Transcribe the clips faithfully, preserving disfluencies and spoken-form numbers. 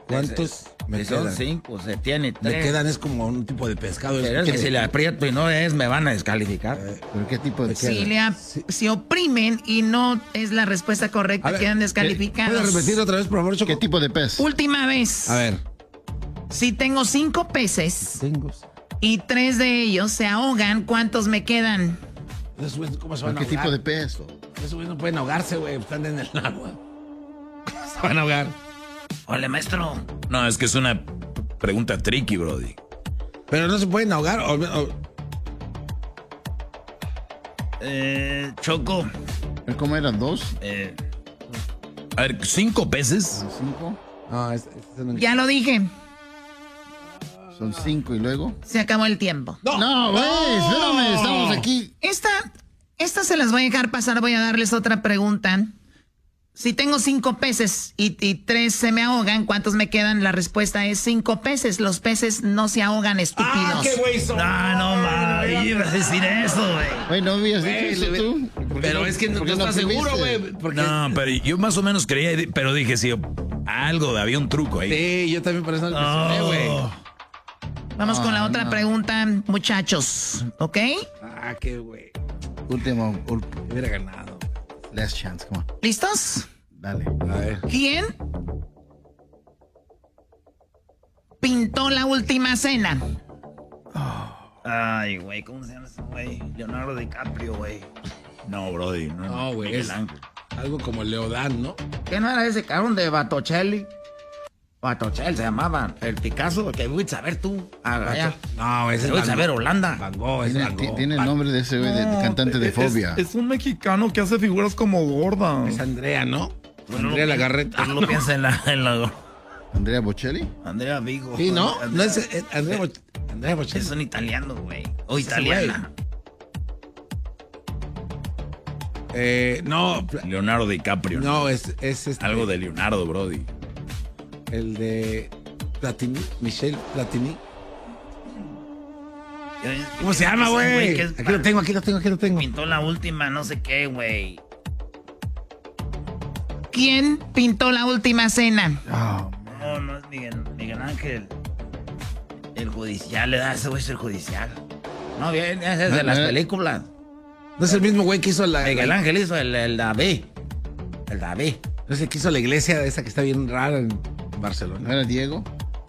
¿Cuántos me si son quedan? cinco, se tiene tres. Me quedan, es como un tipo de pescado. Pero es que si le aprieto y no es, me van a descalificar. Eh, ¿Pero qué tipo de Si, le ap- si oprimen y no es la respuesta correcta, A ver, quedan ¿puedes descalificados. repetir otra vez, por favor, Choco? ¿Qué tipo de pez? Última vez. A ver. Si tengo cinco peces Tengo. y tres de ellos se ahogan, ¿cuántos me quedan? Esos güeyes, ¿cómo se van a ¿Qué ahogar? tipo de pez? Esos güeyes no pueden ahogarse, güey. Están en el agua. Se van a ahogar. Hola, maestro. No, es que es una pregunta tricky, brody. Pero no se pueden ahogar. O, o- Eh, Choco. ¿Cómo eran? ¿Dos? Eh, a ver, ¿cinco peces? ¿Cinco? No, es, es en el- Ya lo dije. Son cinco y luego. Se acabó el tiempo. No, No, güey, espérame, estamos aquí. Esta, esta se las voy a dejar pasar. Voy a darles otra pregunta. Si tengo cinco peces y, y tres se me ahogan, ¿cuántos me quedan? La respuesta es cinco peces. Los peces no se ahogan, estúpidos. ¡Ah, qué güey son! No, no, mames, ibas a decir eso, güey. Güey, ¿no habías dicho Güey, eso le- tú? ¿Por qué Pero no- es que no, por no qué estás fuiste? seguro, güey. Porque... No, pero yo más o menos creía, pero dije, sí, algo, había un truco ahí. Sí, yo también por eso lo mencioné, güey. Oh. Vamos con la Ah, otra no. pregunta, muchachos. ¿Ok? Ah, qué güey. Último, ul- Hubiera ganado. last chance, come on. ¿Listos? Dale. A ver. ¿Quién pintó la última cena? Ay, güey, ¿cómo se llama ese güey? Leonardo DiCaprio, güey. No, brody, no. No, güey. Miguel Es Ángel. algo como Leodán, ¿no? ¿Qué no era ese cabrón de Botticelli? Botticelli se llamaba. El Picasso, que voy a saber tú. Allá. No, ese es Voy a Van saber Gogh. Holanda. Van Gogh, ese Tiene, Van ti- Gogh. tiene el Van- nombre de ese güey, de, de cantante de Es- Fobia. Es, un mexicano que hace figuras como gordas. Es Andrea, ¿no? Bueno, Andrea no- Lagarreta. Tú no piensas en la, en la... ¿Andrea Bocelli? Andrea Vigo. Sí, ¿no? Andrea- No es, es Andrea Boch- Andrea Bocelli. Es un italiano, güey. O Ese italiana. Eh, no, pla- Leonardo DiCaprio. no, es, es este, Algo de Leonardo, brody. el de Platini, Michel Platini. ¿Cómo se llama, güey? que es- Aquí lo tengo, aquí lo tengo, aquí lo tengo. Pintó la última, no sé qué, güey. ¿Quién pintó la última cena? Oh, No, no es Miguel, Miguel Ángel. El judicial, le da ese güey es el judicial. No, bien, ese es de No, las no. películas. No es el mismo güey que hizo la. Miguel la- Ángel hizo el, el David. El David. No es el que hizo la iglesia esa que está bien rara en ¿no Barcelona. era Diego?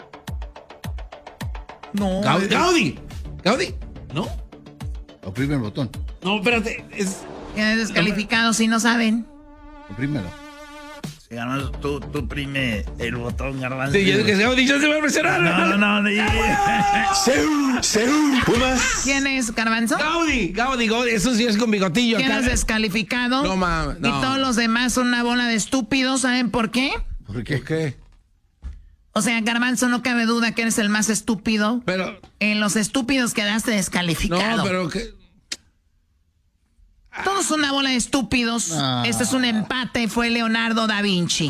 No. Gaudí. es- Gaudí. Gaudí. ¿No? Oprime el botón. No, espérate. Es. Quedan descalificados si no saben. Oprímelo. Sí, Garbanzo, tú, tú prime el botón, Garbanzo. Sí, yo dije, Gaudí, yo se va a presionar. No, no, no. no. Seúl, Seúl, Pumas. ¿Quién es, Garbanzo? Gaudí, Gaudí, Gaudí. Eso sí es con bigotillo ¿Quién acá. es descalificado? No, mames, no. Y todos los demás son una bola de estúpidos, ¿saben por qué? ¿Por qué? ¿Por qué? O sea, Garbanzo, no cabe duda que eres el más estúpido. Pero. En los estúpidos quedaste descalificado. No, pero que. Todos son una bola de estúpidos. Ah. Este es un empate, fue Leonardo da Vinci. De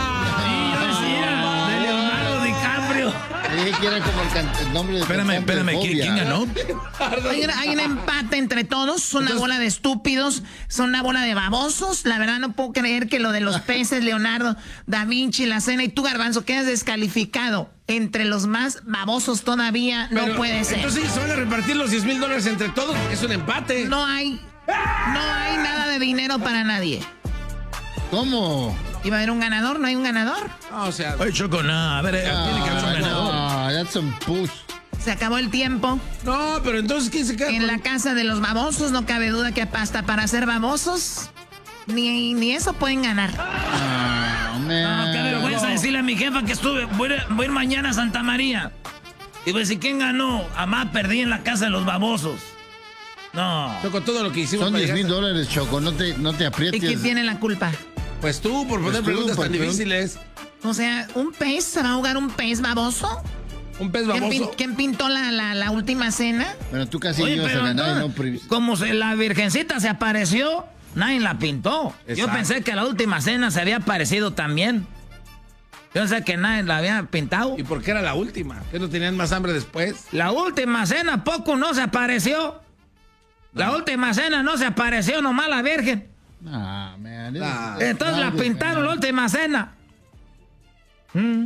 Leonardo DiCaprio. Le dije que era como el, can- el nombre de Espérame, cantante de espérame. ¿Quién, Fobia. quién ganó? Hay, un- hay un empate entre todos, son una bola de estúpidos, son una bola de babosos. La verdad no puedo creer que lo de los peces, Leonardo da Vinci, la cena y tú, Garbanzo, quedas descalificado. Entre los más babosos todavía no pero, puede ser. Entonces se van a repartir los diez mil dólares entre todos. Es un empate. No hay, no hay nada de dinero para nadie. ¿Cómo? ¿Iba a haber un ganador? ¿No hay un ganador? No, o sea. Oye, Choco, no. A ver, eh, tiene que haber un Ah, ganador. no, that's some push. Se acabó el tiempo. No, pero entonces, ¿quién se queda En con- la casa de los babosos no cabe duda que hasta para ser babosos, ni, ni eso pueden ganar. Ah, man. No, qué vergüenza decirle a mi jefa que estuve. Voy a, ir- voy a ir mañana a Santa María. Y voy a decir, ¿quién ganó? Amá, perdí en la casa de los babosos. No. Yo con todo lo que hicimos Son para diez mil llegar dólares, Choco. No te, no te ¿Y aprietes. quién tiene la culpa? hasta- Pues tú, por poner Pues tú, preguntas por tan pregun- difíciles. O sea, ¿un pez? ¿Se va a ahogar un pez baboso? Un pez ¿Quién, pin- baboso. quién pintó la, la, la última cena? Bueno, tú casi Oye, ibas a pero ganar y no, no pri- como se, la virgencita se apareció, nadie la pintó. Yo Exacto. pensé que la última cena se había aparecido también. Yo pensé que nadie la había pintado. ¿Y por qué era la última? ¿Que no tenían más hambre después? La última cena poco no se apareció. La última cena no se apareció nomás la virgen. Ah, man. Ah. Entonces la pintaron la última cena. Mm.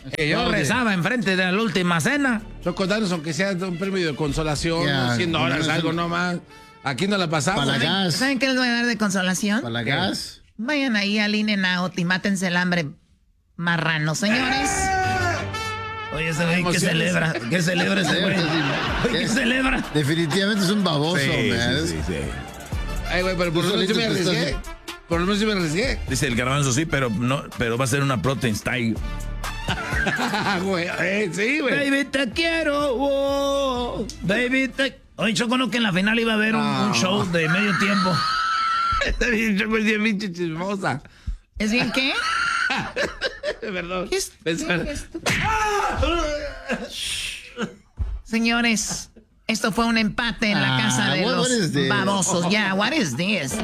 Que yo rezaba enfrente de la última cena. Choco, danos aunque sea un premio de consolación, Ya, cien dólares, no, algo no. nomás. Aquí no la pasamos. Para la gas. ¿Saben qué les voy a dar de consolación? Para la gas. Vayan ahí al In-N-Out y mátense el hambre marrano, señores. Oye, ese güey, ¿qué Emociones. celebra? ¿Qué celebra ese güey? Oye, ¿qué celebra? Definitivamente es un baboso, Sí, man. sí, sí, sí. Ay, güey, pero por lo Tú menos yo me solito te arriesgué. estás- Por lo menos yo me arriesgué. Dice el garbanzo, sí, pero no, pero va a ser una protein style. Güey, eh, sí, güey. Baby, te quiero. Oh, baby, te... Oye, Choco, ¿no que en la final iba a haber un, un show de medio tiempo? Está bien, Choco, es bien pinche chismosa. ¿Es bien qué? Perdón. ¿Qué es- Pensar- qué es- Señores, esto fue un empate en la Ah, casa de what- los what is this? babosos. Ya, what is this?